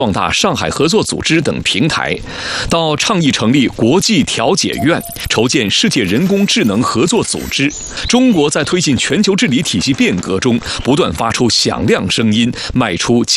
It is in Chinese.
壮大上海合作组织等平台，到倡议成立国际调解院、筹建世界人工智能合作组织，中国在推进全球治理体系变革中不断发出响亮声音，迈出